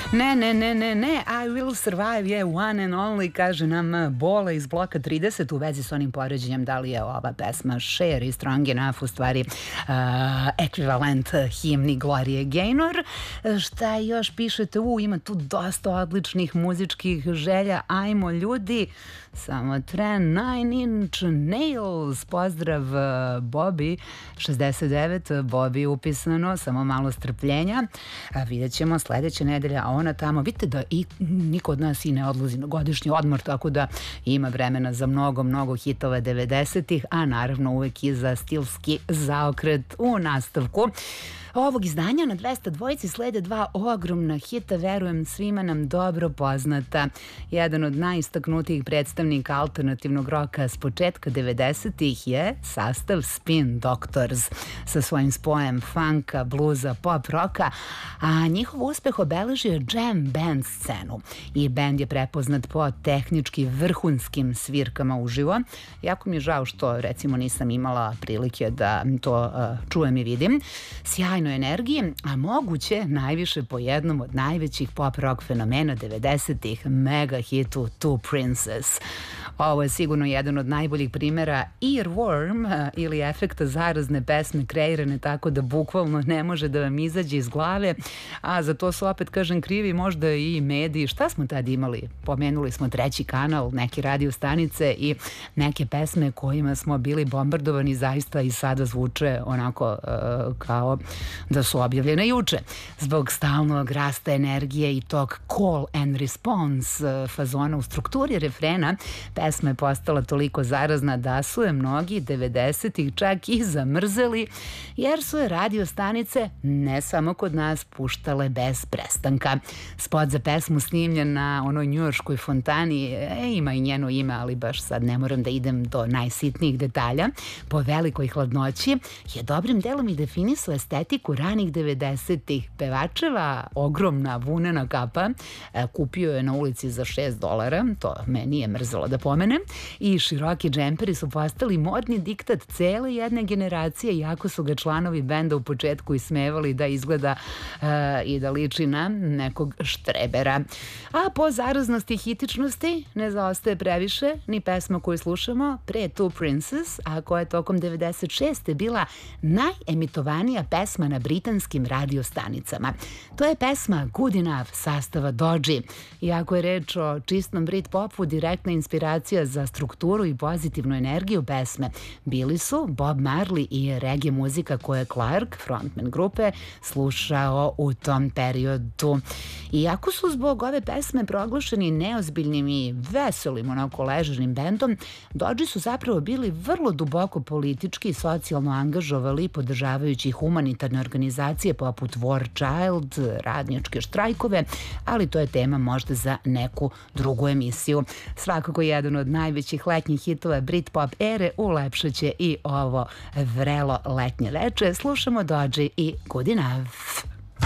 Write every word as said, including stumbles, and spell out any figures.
Ne, ne, ne, ne, ne, I Will Survive je One and Only, kaže nam Bola iz bloka trideset u vezi s onim poređenjem da li je ova pesma Cher i Strong Enough u stvari uh, ekvivalent himni Glorie Gaynor. Šta još pišete? U, ima tu dosta odličnih muzičkih želja. Ajmo ljudi, samo tren. Nine Inch Nails, pozdrav Bobby, šezdeset devet, Bobby upisano, samo malo strpljenja. A vidjet ćemo sledeće nedelja, a ona tamo, vidite da i niko od nas i ne odlazi na godišnji odmor, tako da ima vremena za mnogo, mnogo hitova devedesetih, a naravno uvek i za stilski zaokret u nastavku ovog izdanja. Na dvesta dvojici slede dva ogromna hita, verujem svima nam dobro poznata. Jedan od najistaknutijih predstavnika alternativnog roka s početka devedesetih je sastav Spin Doctors sa svojim spojem funka, bluza, pop roka, a njihov uspeh obeležio je jam band scenu i band je prepoznat po tehnički vrhunskim svirkama uživo. Jako mi je žao što recimo nisam imala prilike da to uh, čujem i vidim. Sjajno energije, a moguće najviše po jednom od najvećih pop rock fenomena devedesetih, mega hitu Two Princes. Ovo je sigurno jedan od najboljih primjera earworm ili efekta zarazne pesme kreirane tako da bukvalno ne može da vam izađe iz glave, a za to su opet, kažem, krivi možda i mediji. Šta smo tad imali? Pomenuli smo treći kanal, neke radio stanice i neke pesme kojima smo bili bombardovani zaista i sada zvuče onako uh, kao da su objavljene juče. Zbog stalnog rasta energije i tog call and response uh, fazona u strukturi refrena, pesma je postala toliko zarazna da su je mnogi devedesetih čak i zamrzeli, jer su je radio stanice ne samo kod nas puštale bez prestanka. Spot za pesmu snimljen na onoj njujorškoj fontani, e, ima i njeno ime, ali baš sad ne moram da idem do najsitnijih detalja, po velikoj hladnoći je dobrim delom i definisao estetiku ranih devedesetih. Pevačeva ogromna vunena kapa e, kupio je na ulici za šest dolara, to me nije mrzelo da pomenem, i široki džemperi su postali modni diktat cele jedne generacije, iako su ga članovi benda u početku ismevali da izgleda uh, i da liči na nekog štrebera. A po zaraznosti i hitičnosti ne zaostaje previše ni pesma koju slušamo pre Two Princes, a koja je tokom devedeset šeste bila najemitovanija pesma na britanskim radiostanicama. To je pesma Good Enough sastava Doji. Iako je reč o čistom Brit popu, direktna inspiracija za strukturu i pozitivnu energiju pesme bili su Bob Marley i reggae muzika koju je Clark, frontman grupe, slušao u tom periodu. Iako su zbog ove pesme proglašeni neozbiljnim i veselim, onako ležernim bendom, Doji su zapravo bili vrlo duboko politički i socijalno angažovali, podržavajući humanitarne organizacije poput War Child, radničke štrajkove, ali to je tema možda za neku drugu emisiju. Svakako jedan od najvećih letnjih hitova Britpop ere ulepšaće i ovo vrelo letnje veče. Slušamo Doji i Good Enough.